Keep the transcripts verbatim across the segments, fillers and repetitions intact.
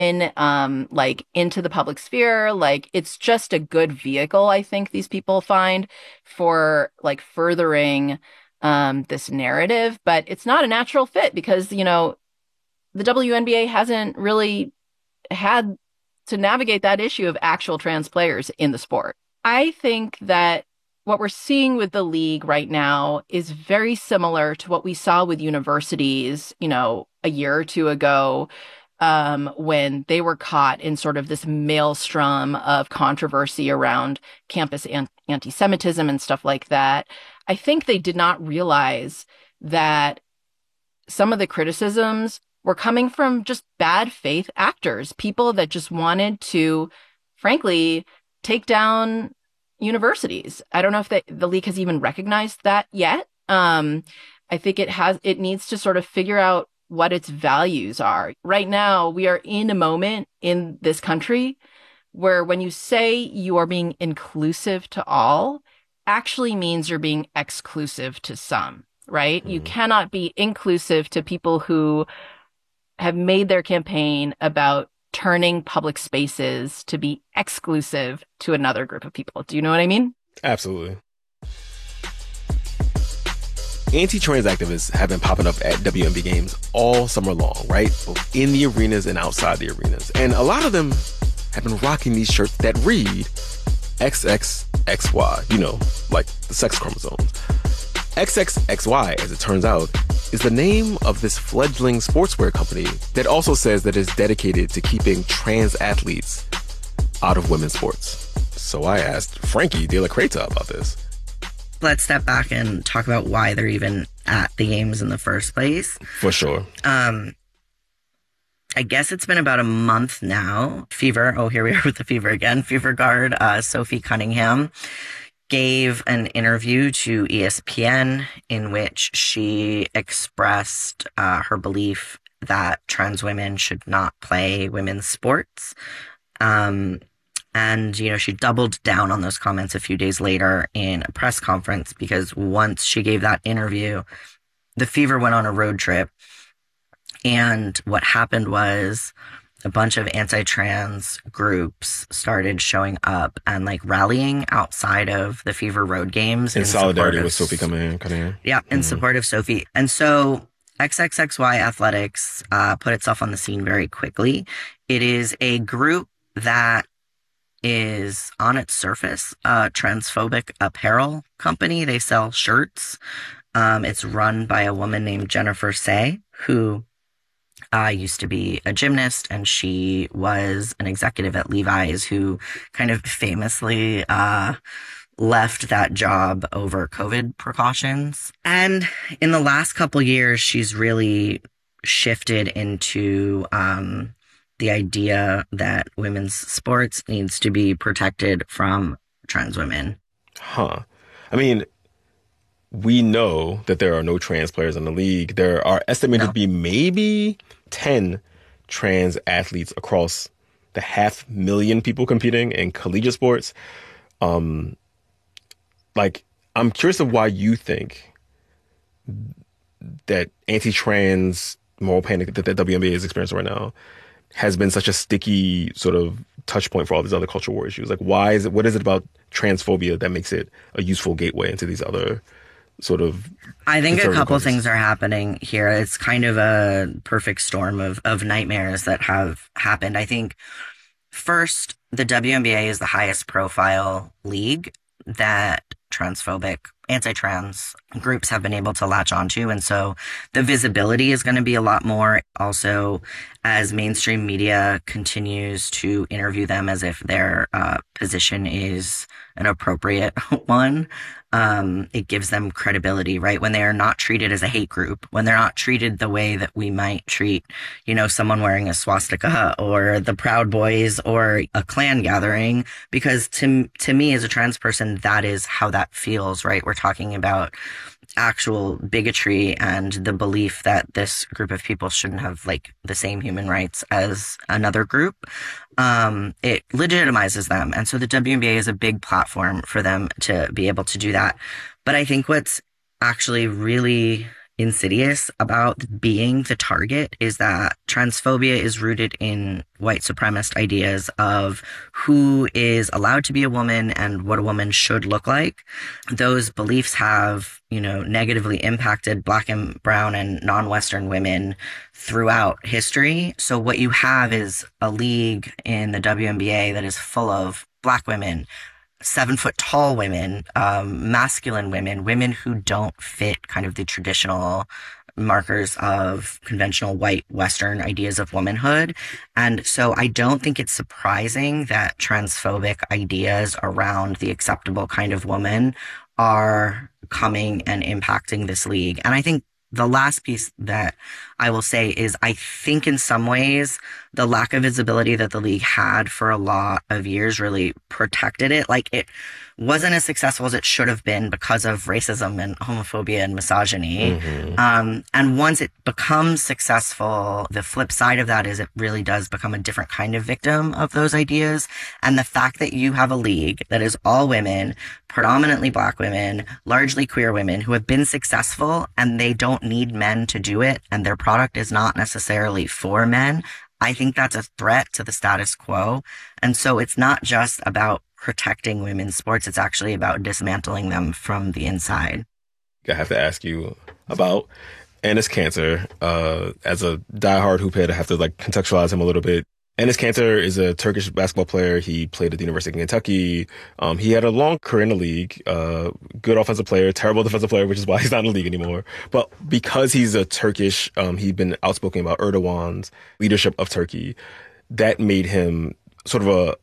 in, um, like into the public sphere. Like it's just a good vehicle, I think these people find for like furthering um this narrative, but it's not a natural fit because, you know, the W N B A hasn't really had to navigate that issue of actual trans players in the sport. I think that what we're seeing with the league right now is very similar to what we saw with universities, you know, a year or two ago, um, when they were caught in sort of this maelstrom of controversy around campus an- anti-Semitism and stuff like that. I think they did not realize that some of the criticisms were coming from just bad faith actors, people that just wanted to, frankly, take down universities. I don't know if the, the league has even recognized that yet. Um, I think it has, it needs to sort of figure out what its values are. Right now, we are in a moment in this country where when you say you are being inclusive to all, actually means you're being exclusive to some, right? Mm. You cannot be inclusive to people who have made their campaign about turning public spaces to be exclusive to another group of people. Do you know what I mean? Absolutely. Anti-trans activists have been popping up at W N B A games all summer long, right? Both in the arenas and outside the arenas. And a lot of them have been rocking these shirts that read X X X Y, you know, like the sex chromosomes. X X X Y, as it turns out, is the name of this fledgling sportswear company that also says that it's dedicated to keeping trans athletes out of women's sports. So I asked Frankie De La Creta about this. Let's step back and talk about why they're even at the games in the first place. For sure. Um, I guess it's been about a month now. Fever, oh, here we are with the Fever again. Fever guard uh, Sophie Cunningham gave an interview to E S P N in which she expressed uh, her belief that trans women should not play women's sports. Um, and, you know, she doubled down on those comments a few days later in a press conference because once she gave that interview, the Fever went on a road trip. And what happened was a bunch of anti-trans groups started showing up and like rallying outside of the Fever road games. In, in solidarity of, with Sophie coming in, coming in. Yeah, in mm-hmm. support of Sophie. And so X X X Y Athletics uh, put itself on the scene very quickly. It is a group that is on its surface a transphobic apparel company. They sell shirts. Um, it's run by a woman named Jennifer Say, who uh, used to be a gymnast, and she was an executive at Levi's who kind of famously uh, left that job over COVID precautions. And in the last couple years, she's really shifted into um, the idea that women's sports needs to be protected from trans women. Huh. I mean, we know that there are no trans players in the league. There are estimated no. to be maybe ten trans athletes across the half million people competing in collegiate sports. Um, like, I'm curious of why you think that anti-trans moral panic that the W N B A is experiencing right now has been such a sticky sort of touch point for all these other cultural war issues. Like, why is it, what is it about transphobia that makes it a useful gateway into these other sort of... I think a couple things are happening here. It's kind of a perfect storm of, of nightmares that have happened. I think, first, the W N B A is the highest profile league that transphobic, anti-trans groups have been able to latch onto. And so the visibility is going to be a lot more. Also, as mainstream media continues to interview them as if their uh, position is an appropriate one, um, it gives them credibility, right? When they are not treated as a hate group, when they're not treated the way that we might treat, you know, someone wearing a swastika or the Proud Boys or a Klan gathering, because to, to me as a trans person, that is how that feels, right? We're talking about actual bigotry and the belief that this group of people shouldn't have like the same human rights as another group. Um, it legitimizes them. And so the W N B A is a big platform for them to be able to do that. But I think what's actually really insidious about being the target is that transphobia is rooted in white supremacist ideas of who is allowed to be a woman and what a woman should look like. Those beliefs have, you know, negatively impacted Black and brown and non-Western women throughout history. So what you have is a league in the W N B A that is full of Black women, seven foot tall women, um, masculine women, women who don't fit kind of the traditional markers of conventional white Western ideas of womanhood. And so I don't think it's surprising that transphobic ideas around the acceptable kind of woman are coming and impacting this league. And I think the last piece that I will say is I think in some ways the lack of visibility that the league had for a lot of years really protected it. Like it wasn't as successful as it should have been because of racism and homophobia and misogyny. Mm-hmm. Um, and once it becomes successful, the flip side of that is it really does become a different kind of victim of those ideas. And the fact that you have a league that is all women, predominantly Black women, largely queer women who have been successful and they don't need men to do it and their product is not necessarily for men, I think that's a threat to the status quo. And so it's not just about protecting women's sports, it's actually about dismantling them from the inside. I have to ask you about Enes Kanter. Uh, as a diehard hoop head, I have to like contextualize him a little bit. Enes Kanter is a Turkish basketball player. He played at the University of Kentucky. Um, he had a long career in the league. Uh, good offensive player, terrible defensive player, which is why he's not in the league anymore. But because he's a Turkish, um, he'd been outspoken about Erdogan's leadership of Turkey. That made him sort of a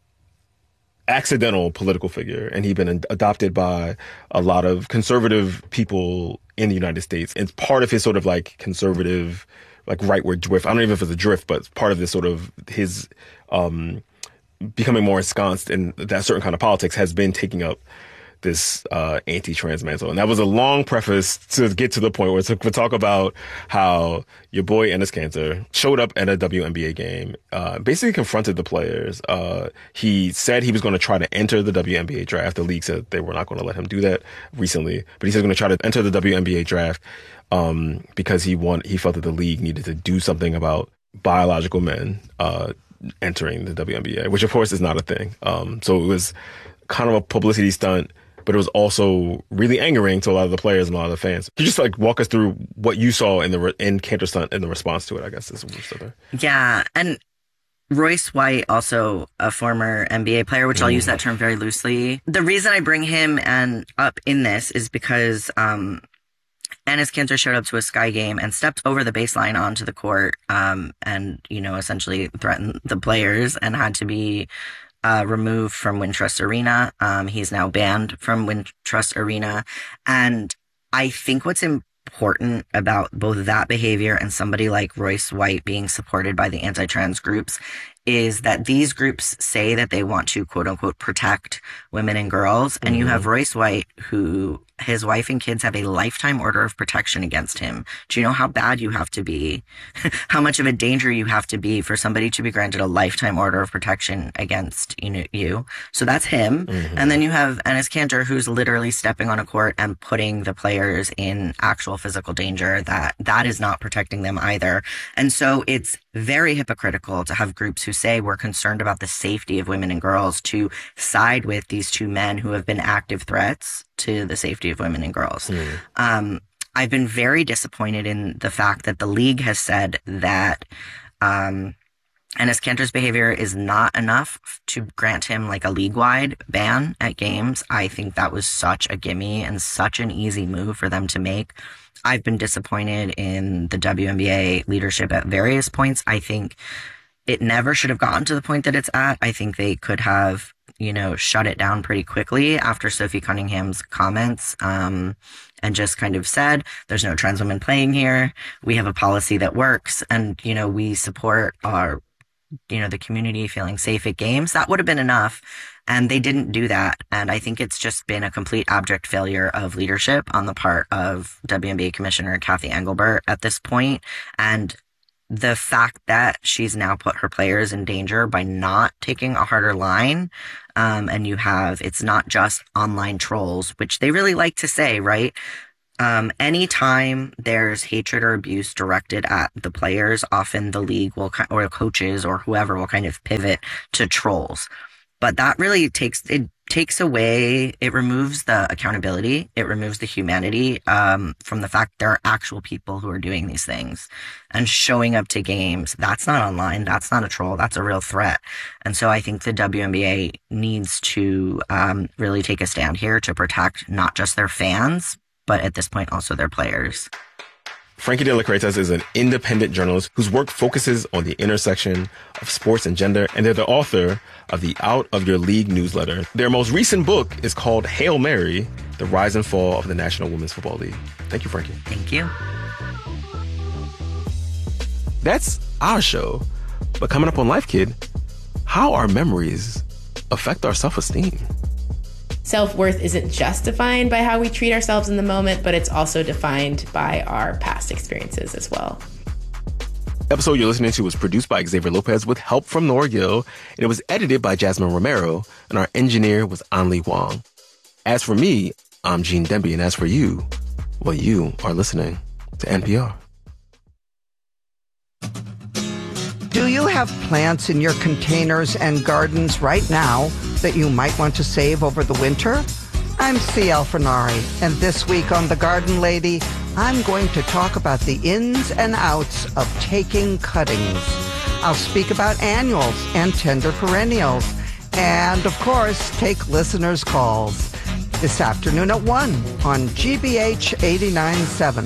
accidental political figure, and he'd been adopted by a lot of conservative people in the United States. And part of his sort of like conservative, like rightward drift, I don't even know if it's a drift, but part of this sort of his um, becoming more ensconced in that certain kind of politics has been taking up this uh, anti-trans mantle. And that was a long preface to get to the point where we talk about how your boy Enes Kanter showed up at a W N B A game, uh, basically confronted the players. Uh, he said he was going to try to enter the W N B A draft. The league said they were not going to let him do that recently, but he said he was going to try to enter the W N B A draft um, because he want, he felt that the league needed to do something about biological men uh, entering the W N B A, which of course is not a thing. Um, so it was kind of a publicity stunt, but it was also really angering to a lot of the players and a lot of the fans. Can you just like walk us through what you saw in the re- in Kanter's stunt and the response to it? I guess is what we're still there. Yeah, and Royce White, also a former N B A player, which mm. I'll use that term very loosely. The reason I bring him and up in this is because um, Enes Kanter showed up to a Sky game and stepped over the baseline onto the court, um, and you know essentially threatened the players and had to be Uh, removed from Wintrust Arena. Um, he's now banned from Wintrust Arena. And I think what's important about both that behavior and somebody like Royce White being supported by the anti-trans groups is that these groups say that they want to, quote unquote, protect women and girls. And mm-hmm. you have Royce White, who his wife and kids have a lifetime order of protection against him. Do you know how bad you have to be? How much of a danger you have to be for somebody to be granted a lifetime order of protection against you know, you? So that's him. Mm-hmm. And then you have Enes Kanter, who's literally stepping on a court and putting the players in actual physical danger. That that is not protecting them either. And so it's very hypocritical to have groups who say we're concerned about the safety of women and girls to side with these two men who have been active threats to the safety of women and girls. Mm. Um, I've been very disappointed in the fact that the league has said that um, Enes Kanter's behavior is not enough to grant him like a league-wide ban at games. I think that was such a gimme and such an easy move for them to make. I've been disappointed in the W N B A leadership at various points. I think it never should have gotten to the point that it's at. I think they could have, you know, shut it down pretty quickly after Sophie Cunningham's comments, um, and just kind of said, there's no trans women playing here. We have a policy that works. And, you know, we support our, you know, the community feeling safe at games. That would have been enough. And they didn't do that. And I think it's just been a complete abject failure of leadership on the part of W N B A Commissioner Cathy Engelbert at this point. And the fact that she's now put her players in danger by not taking a harder line, um, and you have, it's not just online trolls, which they really like to say, right? Um, anytime there's hatred or abuse directed at the players, often the league will, or coaches or whoever will kind of pivot to trolls. But that really takes, it takes away, it removes the accountability, it removes the humanity um, from the fact there are actual people who are doing these things and showing up to games. That's not online. That's not a troll. That's a real threat. And so I think the W N B A needs to um, really take a stand here to protect not just their fans, but at this point also their players. Frankie De La Creitas is an independent journalist whose work focuses on the intersection of sports and gender, and they're the author of the Out of Your League newsletter. Their most recent book is called Hail Mary, The Rise and Fall of the National Women's Football League. Thank you, Frankie. Thank you. That's our show. But coming up on Life Kit, how our memories affect our self-esteem. Self-worth isn't just defined by how we treat ourselves in the moment, but it's also defined by our past experiences as well. The episode you're listening to was produced by Xavier Lopez with help from Nora Gill, and it was edited by Jasmine Romero, and our engineer was Anli Wong. As for me, I'm Gene Demby, and as for you, well, you are listening to N P R. Do you have plants in your containers and gardens right now that you might want to save over the winter? I'm C. Alfanari, and this week on The Garden Lady, I'm going to talk about the ins and outs of taking cuttings. I'll speak about annuals and tender perennials, and of course, take listeners' calls. This afternoon at one on G B H eighty-nine point seven.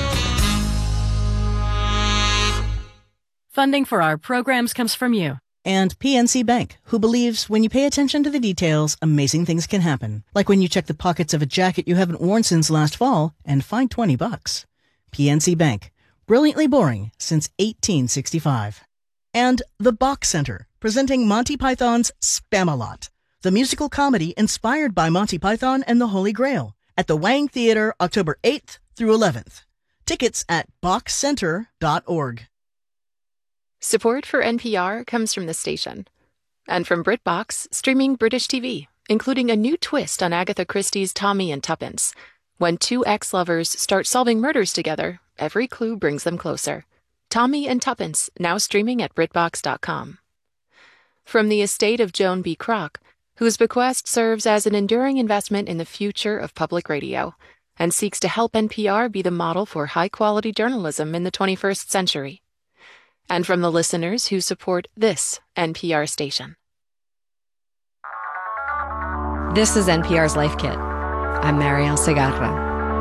Funding for our programs comes from you. And P N C Bank, who believes when you pay attention to the details, amazing things can happen. Like when you check the pockets of a jacket you haven't worn since last fall and find twenty bucks. P N C Bank, brilliantly boring since eighteen sixty-five. And The Box Center, presenting Monty Python's Spam-A-Lot, the musical comedy inspired by Monty Python and the Holy Grail, at the Wang Theater October eighth through eleventh. Tickets at box center dot org. Support for N P R comes from the station. And from BritBox, streaming British T V, including a new twist on Agatha Christie's Tommy and Tuppence. When two ex-lovers start solving murders together, every clue brings them closer. Tommy and Tuppence, now streaming at britbox dot com. From the estate of Joan B. Kroc, whose bequest serves as an enduring investment in the future of public radio, and seeks to help N P R be the model for high-quality journalism in the twenty-first century. And from the listeners who support this N P R station. This is N P R's Life Kit. I'm Marielle Segarra.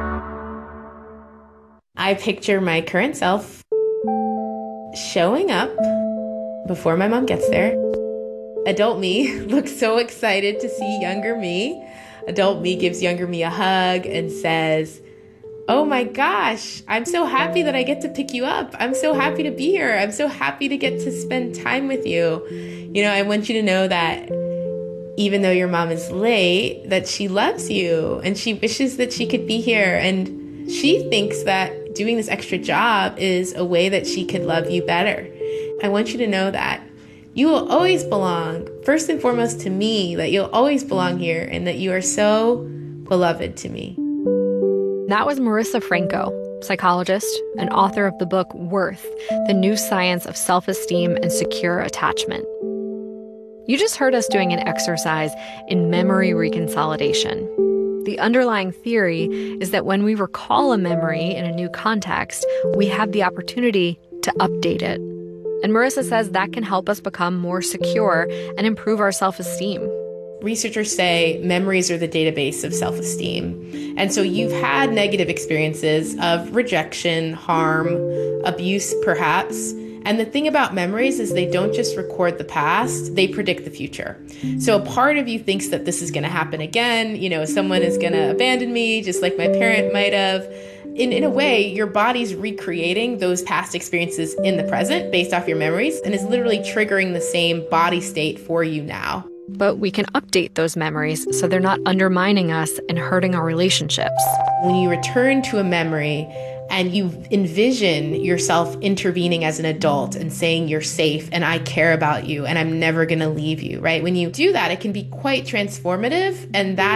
I picture my current self showing up before my mom gets there. Adult me looks so excited to see younger me. Adult me gives younger me a hug and says, "Oh my gosh, I'm so happy that I get to pick you up. I'm so happy to be here. I'm so happy to get to spend time with you. You know, I want you to know that even though your mom is late, that she loves you and she wishes that she could be here. And she thinks that doing this extra job is a way that she could love you better. I want you to know that you will always belong, first and foremost to me, that you'll always belong here and that you are so beloved to me." That was Marissa Franco, psychologist and author of the book Worth, The New Science of Self-Esteem and Secure Attachment. You just heard us doing an exercise in memory reconsolidation. The underlying theory is that when we recall a memory in a new context, we have the opportunity to update it. And Marissa says that can help us become more secure and improve our self-esteem. Researchers say memories are the database of self-esteem. And so you've had negative experiences of rejection, harm, abuse, perhaps. And the thing about memories is they don't just record the past, they predict the future. So a part of you thinks that this is going to happen again. You know, someone is going to abandon me, just like my parent might have. In, in a way, your body's recreating those past experiences in the present based off your memories and is literally triggering the same body state for you now. But we can update those memories so they're not undermining us and hurting our relationships. When you return to a memory and you envision yourself intervening as an adult and saying you're safe and I care about you and I'm never going to leave you, right? When you do that, it can be quite transformative, and that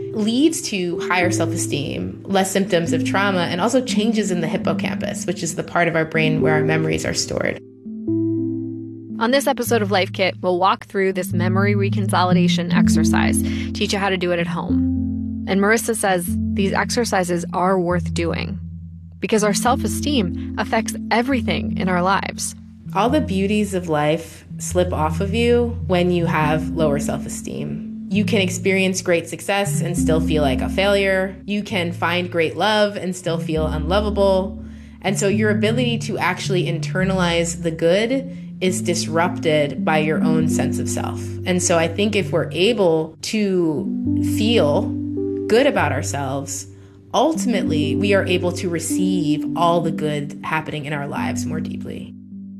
leads to higher self-esteem, less symptoms of trauma, and also changes in the hippocampus, which is the part of our brain where our memories are stored. On this episode of Life Kit, we'll walk through this memory reconsolidation exercise, teach you how to do it at home. And Marissa says these exercises are worth doing because our self-esteem affects everything in our lives. All the beauties of life slip off of you when you have lower self-esteem. You can experience great success and still feel like a failure. You can find great love and still feel unlovable. And so your ability to actually internalize the good is disrupted by your own sense of self. And so I think if we're able to feel good about ourselves, ultimately we are able to receive all the good happening in our lives more deeply.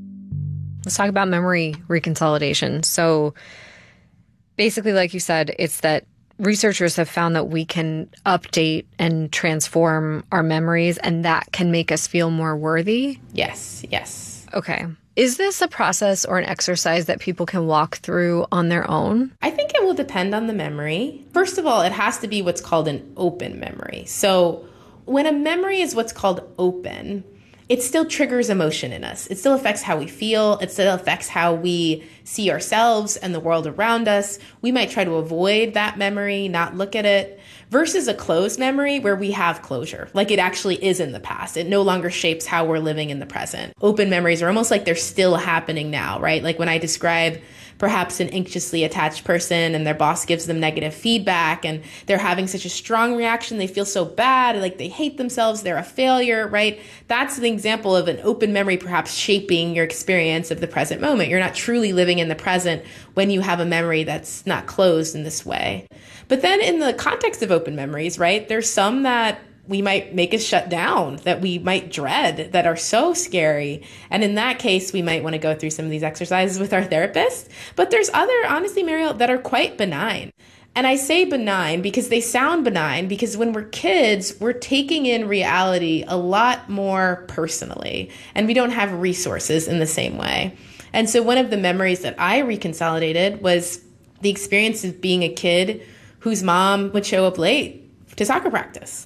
Let's talk about memory reconsolidation. So basically, like you said, it's that researchers have found that we can update and transform our memories, and that can make us feel more worthy. Yes, yes. Okay. Is this a process or an exercise that people can walk through on their own? I think it will depend on the memory. First of all, it has to be what's called an open memory. So when a memory is what's called open, it still triggers emotion in us. It still affects how we feel. It still affects how we see ourselves and the world around us. We might try to avoid that memory, not look at it, versus a closed memory where we have closure, like it actually is in the past. It no longer shapes how we're living in the present. Open memories are almost like they're still happening now, right? Like when I describe perhaps an anxiously attached person and their boss gives them negative feedback and they're having such a strong reaction, they feel so bad, like they hate themselves, they're a failure, right? That's an example of an open memory perhaps shaping your experience of the present moment. You're not truly living in the present when you have a memory that's not closed in this way. But then in the context of open memories, right, there's some that we might make us shut down, that we might dread, that are so scary. And in that case, we might want to go through some of these exercises with our therapist. But there's other, honestly, Mariel, that are quite benign. And I say benign because they sound benign because when we're kids, we're taking in reality a lot more personally, and we don't have resources in the same way. And so one of the memories that I reconsolidated was the experience of being a kid whose mom would show up late to soccer practice.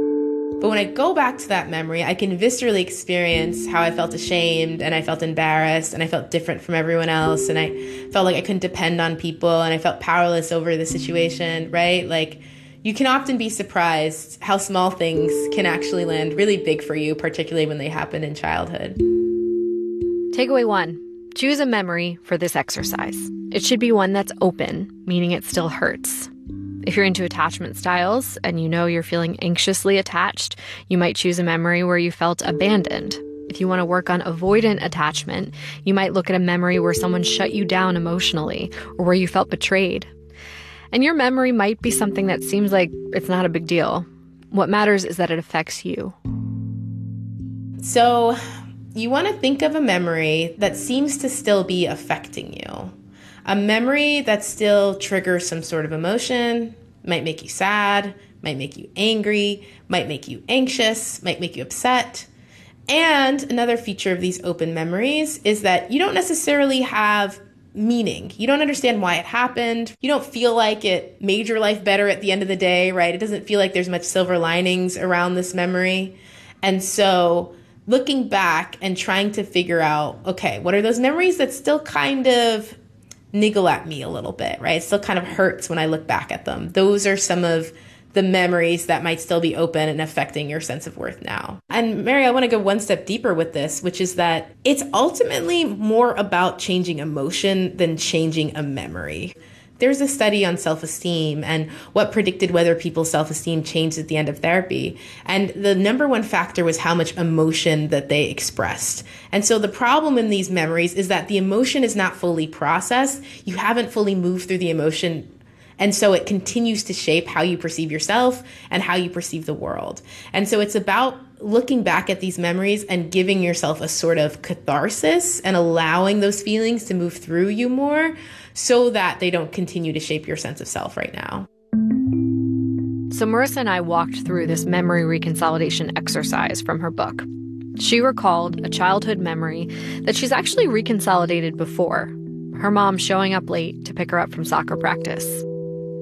But when I go back to that memory, I can viscerally experience how I felt ashamed and I felt embarrassed and I felt different from everyone else and I felt like I couldn't depend on people and I felt powerless over the situation, right? Like, you can often be surprised how small things can actually land really big for you, particularly when they happen in childhood. Takeaway one, choose a memory for this exercise. It should be one that's open, meaning it still hurts. If you're into attachment styles and you know you're feeling anxiously attached, you might choose a memory where you felt abandoned. If you want to work on avoidant attachment, you might look at a memory where someone shut you down emotionally or where you felt betrayed. And your memory might be something that seems like it's not a big deal. What matters is that it affects you. So you want to think of a memory that seems to still be affecting you. A memory that still triggers some sort of emotion, might make you sad, might make you angry, might make you anxious, might make you upset. And another feature of these open memories is that you don't necessarily have meaning. You don't understand why it happened. You don't feel like it made your life better at the end of the day, right? It doesn't feel like there's much silver linings around this memory. And so looking back and trying to figure out, okay, what are those memories that still kind of niggle at me a little bit, right? It still kind of hurts when I look back at them. Those are some of the memories that might still be open and affecting your sense of worth now. And Mary, I want to go one step deeper with this, which is that it's ultimately more about changing emotion than changing a memory. There's a study on self-esteem and what predicted whether people's self-esteem changed at the end of therapy. And the number one factor was how much emotion that they expressed. And so the problem in these memories is that the emotion is not fully processed. You haven't fully moved through the emotion. And so it continues to shape how you perceive yourself and how you perceive the world. And so it's about looking back at these memories and giving yourself a sort of catharsis and allowing those feelings to move through you more so that they don't continue to shape your sense of self right now. So Marissa and I walked through this memory reconsolidation exercise from her book. She recalled a childhood memory that she's actually reconsolidated before, her mom showing up late to pick her up from soccer practice.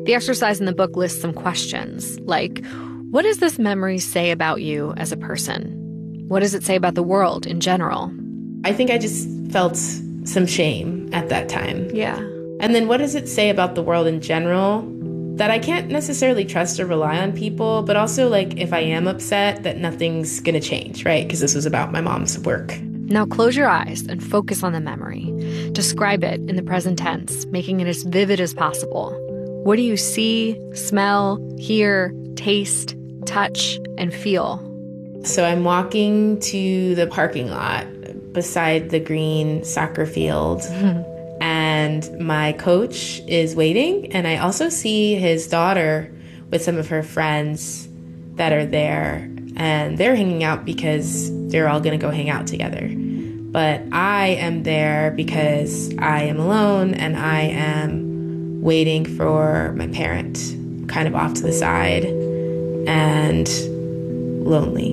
The exercise in the book lists some questions, like, what does this memory say about you as a person? What does it say about the world in general? I think I just felt some shame at that time. Yeah. And then what does it say about the world in general? That I can't necessarily trust or rely on people, but also, like, if I am upset, that nothing's gonna change, right? Because this was about my mom's work. Now close your eyes and focus on the memory. Describe it in the present tense, making it as vivid as possible. What do you see, smell, hear, taste, touch, and feel? So I'm walking to the parking lot beside the green soccer field. And my coach is waiting, and I also see his daughter with some of her friends that are there, and they're hanging out because they're all going to go hang out together. But I am there because I am alone, and I am waiting for my parent, kind of off to the side and lonely.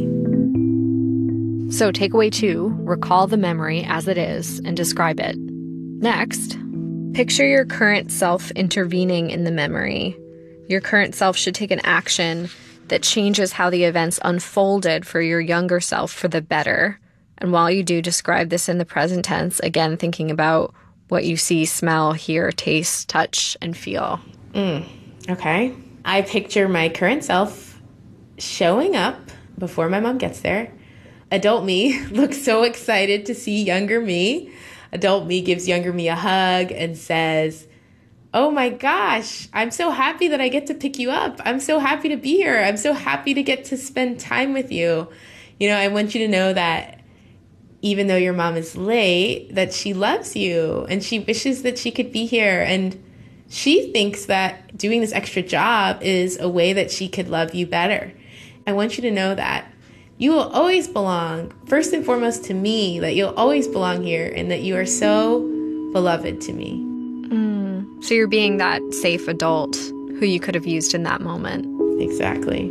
So takeaway two, recall the memory as it is and describe it. Next, picture your current self intervening in the memory. Your current self should take an action that changes how the events unfolded for your younger self for the better. And while you do, describe this in the present tense, again, thinking about what you see, smell, hear, taste, touch, and feel. Mm, okay. I picture my current self showing up before my mom gets there. Adult me looks so excited to see younger me. Adult me gives younger me a hug and says, oh my gosh, I'm so happy that I get to pick you up. I'm so happy to be here. I'm so happy to get to spend time with you. You know, I want you to know that even though your mom is late, that she loves you and she wishes that she could be here. And she thinks that doing this extra job is a way that she could love you better. I want you to know that you will always belong, first and foremost to me, that you'll always belong here and that you are so beloved to me. Mm. So you're being that safe adult who you could have used in that moment. Exactly.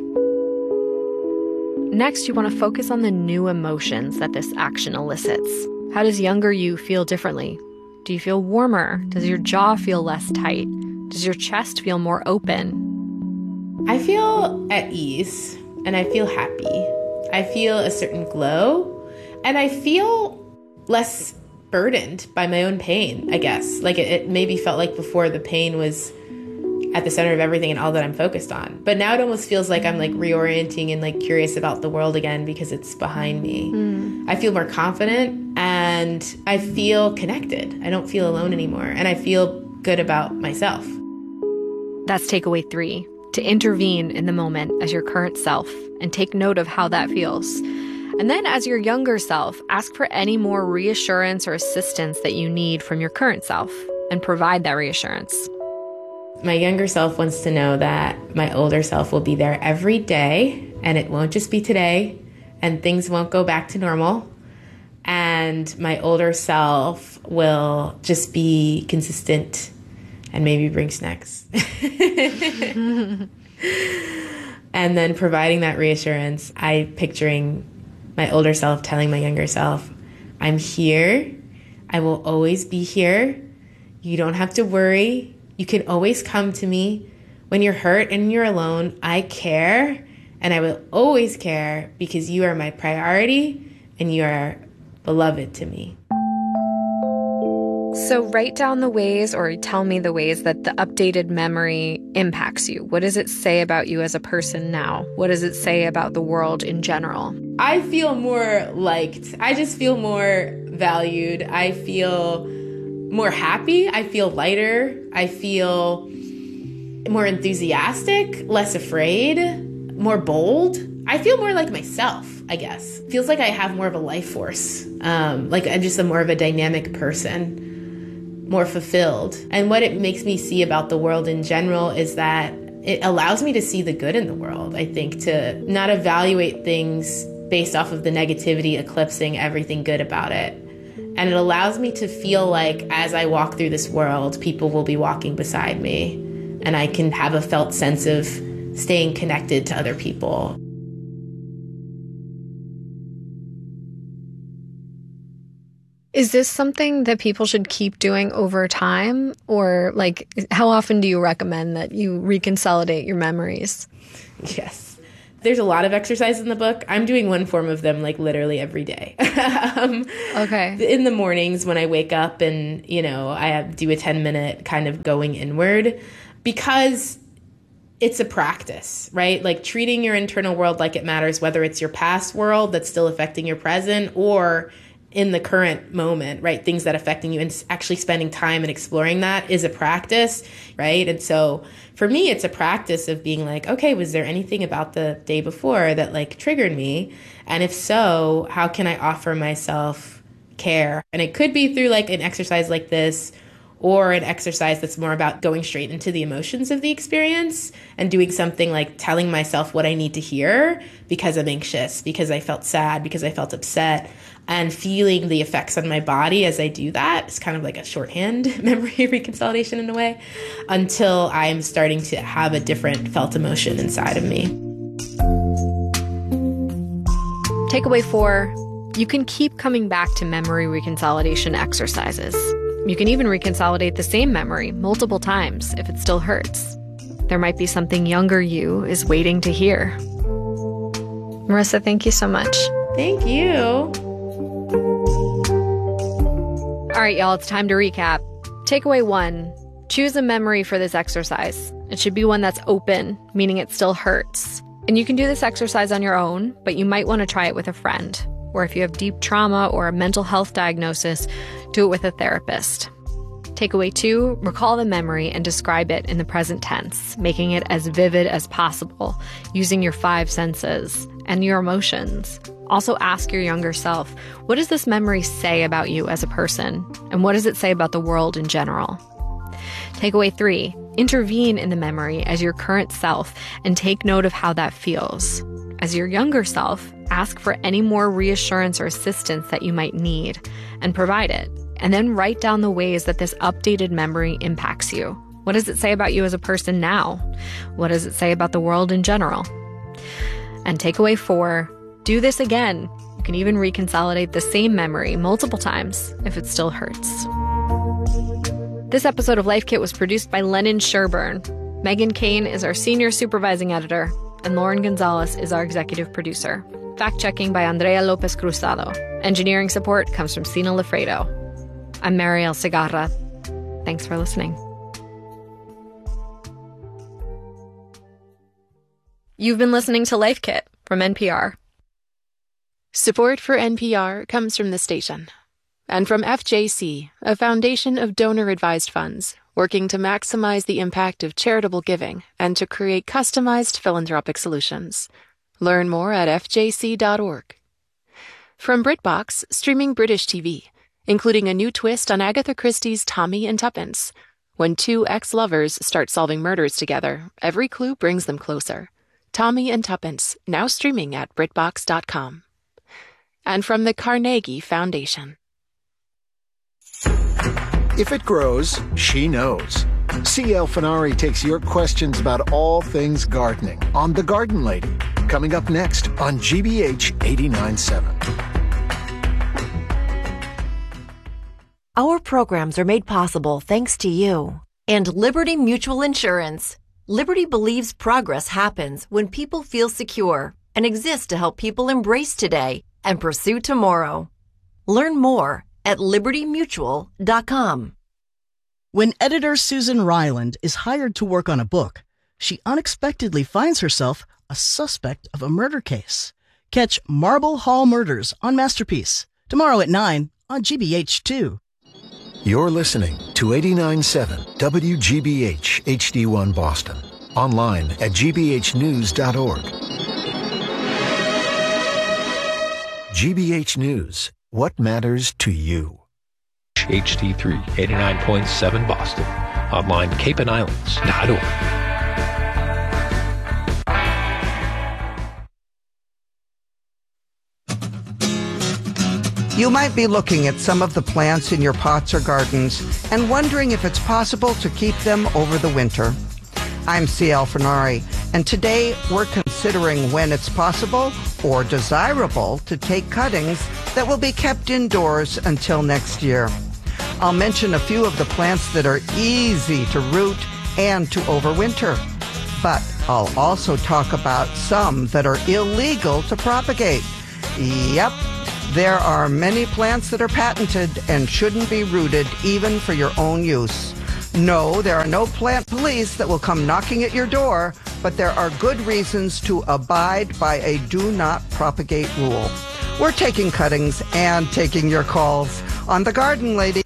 Next, you want to focus on the new emotions that this action elicits. How does younger you feel differently? Do you feel warmer? Does your jaw feel less tight? Does your chest feel more open? I feel at ease and I feel happy. I feel a certain glow, and I feel less burdened by my own pain, I guess. Like it, it maybe felt like before the pain was at the center of everything and all that I'm focused on. But now it almost feels like I'm like reorienting and like curious about the world again because it's behind me. Mm. I feel more confident and I feel connected. I don't feel alone anymore, and I feel good about myself. That's takeaway three. To intervene in the moment as your current self and take note of how that feels. And then as your younger self, ask for any more reassurance or assistance that you need from your current self and provide that reassurance. My younger self wants to know that my older self will be there every day, and it won't just be today, and things won't go back to normal. And my older self will just be consistent and maybe bring snacks. And then providing that reassurance, I picturing my older self telling my younger self, I'm here. I will always be here. You don't have to worry. You can always come to me. When you're hurt and you're alone, I care. And I will always care because you are my priority and you are beloved to me. So write down the ways, or tell me the ways that the updated memory impacts you. What does it say about you as a person now? What does it say about the world in general? I feel more liked. I just feel more valued. I feel more happy. I feel lighter. I feel more enthusiastic, less afraid, more bold. I feel more like myself, I guess. Feels like I have more of a life force. Um, like I'm just a more of a dynamic person. More fulfilled. And what it makes me see about the world in general is that it allows me to see the good in the world, I think, to not evaluate things based off of the negativity eclipsing everything good about it. And it allows me to feel like as I walk through this world, people will be walking beside me, and I can have a felt sense of staying connected to other people. Is this something that people should keep doing over time? Or like, how often do you recommend that you reconsolidate your memories? Yes. There's a lot of exercise in the book. I'm doing one form of them like literally every day. um, okay. In the mornings when I wake up and, you know, I have, do a ten minute kind of going inward, because it's a practice, right? Like treating your internal world like it matters, whether it's your past world that's still affecting your present or in the current moment, right? Things that are affecting you, and actually spending time and exploring that is a practice, right? And so for me, it's a practice of being like, okay, was there anything about the day before that like triggered me? And if so, how can I offer myself care? And it could be through like an exercise like this, or an exercise that's more about going straight into the emotions of the experience and doing something like telling myself what I need to hear because I'm anxious, because I felt sad, because I felt upset, and feeling the effects on my body as I do that. It's kind of like a shorthand memory reconsolidation in a way, until I'm starting to have a different felt emotion inside of me. Takeaway four, you can keep coming back to memory reconsolidation exercises. You can even reconsolidate the same memory multiple times if it still hurts. There might be something younger you is waiting to hear. Marissa, thank you so much. Thank you. All right, y'all, it's time to recap. Takeaway one, choose a memory for this exercise. It should be one that's open, meaning it still hurts. And you can do this exercise on your own, but you might want to try it with a friend. Or if you have deep trauma or a mental health diagnosis, do it with a therapist. Takeaway two, recall the memory and describe it in the present tense, making it as vivid as possible, using your five senses and your emotions. Also ask your younger self, what does this memory say about you as a person? And what does it say about the world in general? Takeaway three, intervene in the memory as your current self and take note of how that feels. As your younger self, ask for any more reassurance or assistance that you might need and provide it. And then write down the ways that this updated memory impacts you. What does it say about you as a person now? What does it say about the world in general? And takeaway four, do this again. You can even reconsolidate the same memory multiple times if it still hurts. This episode of Life Kit was produced by Lennon Sherburne. Megan Kane is our senior supervising editor, and Lauren Gonzalez is our executive producer. Fact-checking by Andrea Lopez Cruzado. Engineering support comes from Sina Lafredo. I'm Mariel Segarra. Thanks for listening. You've been listening to Life Kit from N P R. Support for N P R comes from the station and from F J C, a foundation of donor-advised funds working to maximize the impact of charitable giving and to create customized philanthropic solutions. Learn more at f j c dot org. From BritBox, streaming British T V, including a new twist on Agatha Christie's Tommy and Tuppence. When two ex-lovers start solving murders together, every clue brings them closer. Tommy and Tuppence, now streaming at brit box dot com. And from the Carnegie Foundation. If it grows, she knows. C L Finari takes your questions about all things gardening on The Garden Lady, coming up next on G B H eighty-nine point seven. Our programs are made possible thanks to you and Liberty Mutual Insurance. Liberty believes progress happens when people feel secure and exists to help people embrace today and pursue tomorrow. Learn more at liberty mutual dot com. When editor Susan Ryland is hired to work on a book, she unexpectedly finds herself a suspect of a murder case. Catch Marble Hall Murders on Masterpiece tomorrow at nine on G B H two. You're listening to eighty-nine point seven W G B H H D one Boston. Online at g b h news dot org. G B H News. What matters to you? H D three, eighty-nine point seven Boston. Online cape and islands dot org. You might be looking at some of the plants in your pots or gardens and wondering if it's possible to keep them over the winter. I'm C L Finari, And today, we're considering when it's possible or desirable to take cuttings that will be kept indoors until next year. I'll mention a few of the plants that are easy to root and to overwinter. But I'll also talk about some that are illegal to propagate. Yep, there are many plants that are patented and shouldn't be rooted even for your own use. No, there are no plant police that will come knocking at your door, but there are good reasons to abide by a do not propagate rule. We're taking cuttings and taking your calls on The Garden Lady.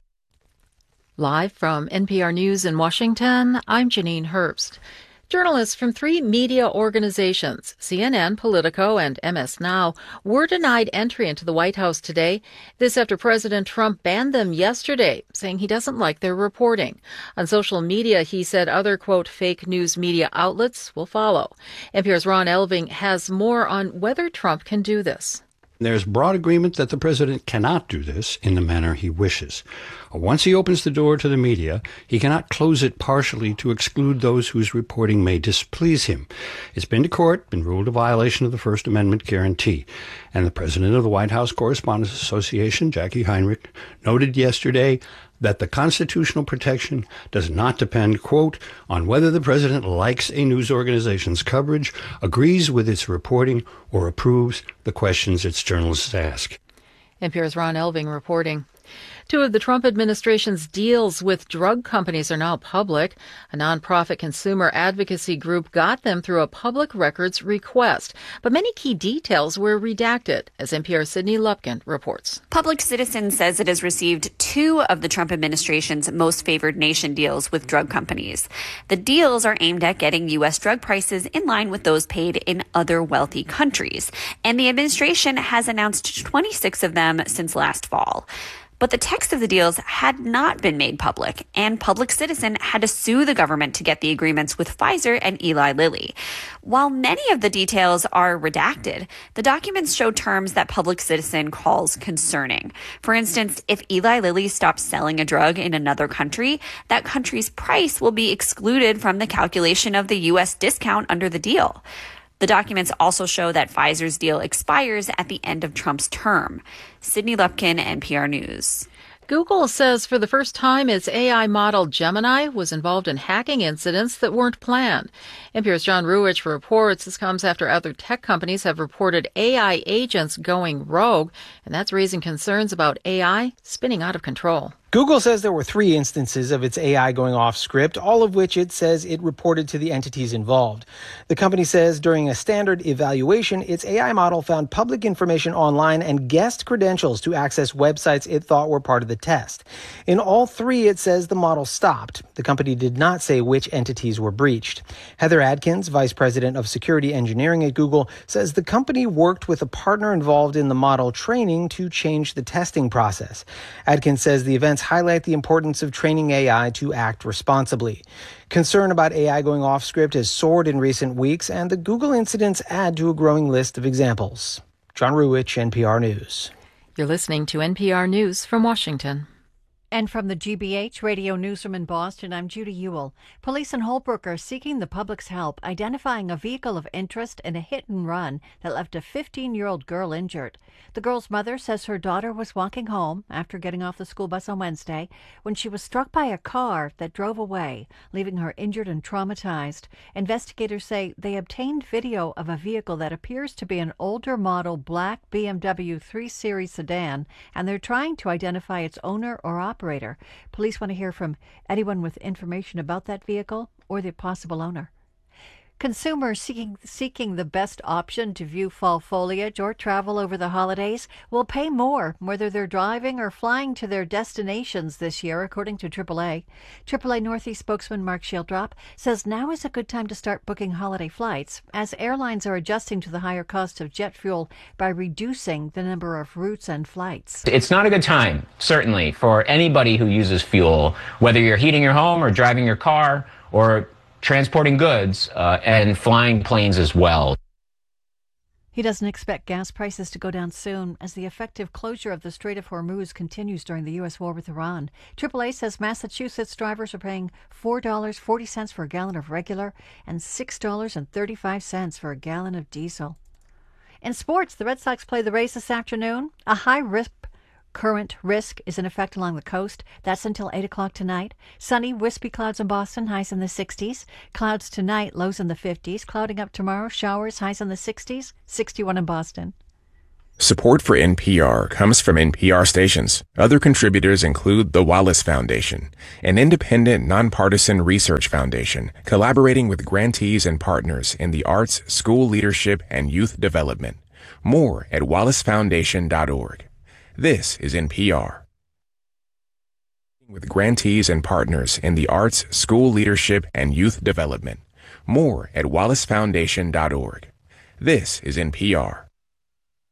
Live from N P R News in Washington, I'm Janine Herbst. Journalists from three media organizations, C N N, Politico, and M S Now, were denied entry into the White House today. This after President Trump banned them yesterday, saying he doesn't like their reporting. On social media, he said other, quote, fake news media outlets will follow. N P R's Ron Elving has more on whether Trump can do this. There's broad agreement that the president cannot do this in the manner he wishes. Once he opens the door to the media, he cannot close it partially to exclude those whose reporting may displease him. It's been to court, been ruled a violation of the First Amendment guarantee. And the president of the White House Correspondents Association, Jackie Heinrich, noted yesterday that the constitutional protection does not depend, quote, on whether the president likes a news organization's coverage, agrees with its reporting, or approves the questions its journalists ask. N P R's Ron Elving reporting. Two of the Trump administration's deals with drug companies are now public. A nonprofit consumer advocacy group got them through a public records request. But many key details were redacted, as N P R's Sydney Lupkin reports. Public Citizen says it has received two of the Trump administration's most favored nation deals with drug companies. The deals are aimed at getting U S drug prices in line with those paid in other wealthy countries. And the administration has announced twenty-six of them since last fall. But the text of the deals had not been made public, and Public Citizen had to sue the government to get the agreements with Pfizer and Eli Lilly. While many of the details are redacted, the documents show terms that Public Citizen calls concerning. For instance, if Eli Lilly stops selling a drug in another country, that country's price will be excluded from the calculation of the U S discount under the deal. The documents also show that Pfizer's deal expires at the end of Trump's term. Sydney Lupkin, N P R News. Google says for the first time its A I model Gemini was involved in hacking incidents that weren't planned. N P R's John Ruwitch reports this comes after other tech companies have reported A I agents going rogue, and that's raising concerns about A I spinning out of control. Google says there were three instances of its A I going off script, all of which it says it reported to the entities involved. The company says during a standard evaluation, its A I model found public information online and guessed credentials to access websites it thought were part of the test. In all three, it says the model stopped. The company did not say which entities were breached. Heather Adkins, vice president of security engineering at Google, says the company worked with a partner involved in the model training to change the testing process. Adkins says the events highlight the importance of training A I to act responsibly. Concern about A I going off script has soared in recent weeks, and the Google incidents add to a growing list of examples. John Ruwitch, N P R News. You're listening to N P R News from Washington. And from the G B H Radio Newsroom in Boston, I'm Judy Ewell. Police in Holbrook are seeking the public's help identifying a vehicle of interest in a hit-and-run that left a fifteen-year-old girl injured. The girl's mother says her daughter was walking home after getting off the school bus on Wednesday when she was struck by a car that drove away, leaving her injured and traumatized. Investigators say they obtained video of a vehicle that appears to be an older model black B M W three series sedan, and they're trying to identify its owner or operator. Operator. Police want to hear from anyone with information about that vehicle or the possible owner. Consumers seeking seeking the best option to view fall foliage or travel over the holidays will pay more whether they're driving or flying to their destinations this year, according to triple A. triple A Northeast spokesman Mark Shieldrop says now is a good time to start booking holiday flights, as airlines are adjusting to the higher cost of jet fuel by reducing the number of routes and flights. It's not a good time, certainly, for anybody who uses fuel, whether you're heating your home or driving your car or transporting goods uh, and flying planes as well. He doesn't expect gas prices to go down soon as the effective closure of the Strait of Hormuz continues during the U S war with Iran. triple A says Massachusetts drivers are paying four dollars and forty cents for a gallon of regular and six dollars and thirty-five cents for a gallon of diesel. In sports, the Red Sox play the Rays this afternoon. A high-risk current risk is in effect along the coast. That's until eight o'clock tonight. Sunny, wispy clouds in Boston, highs in the sixties. Clouds tonight, lows in the fifties. Clouding up tomorrow, showers, highs in the sixties. sixty-one in Boston. Support for N P R comes from N P R stations. Other contributors include the Wallace Foundation, an independent, nonpartisan research foundation collaborating with grantees and partners in the arts, school leadership, and youth development. More at wallace foundation dot org. This is N P R. With grantees and partners in the arts, school leadership, and youth development. More at wallace foundation dot org. This is N P R.